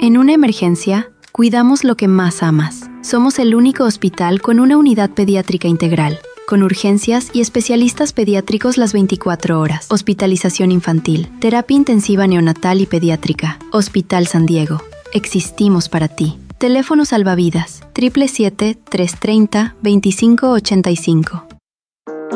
En una emergencia, cuidamos lo que más amas. Somos el único hospital con una unidad pediátrica integral, con urgencias y especialistas pediátricos las 24 horas. Hospitalización infantil, terapia intensiva neonatal y pediátrica. Hospital San Diego. Existimos para ti. Teléfono salvavidas 777-330-2585.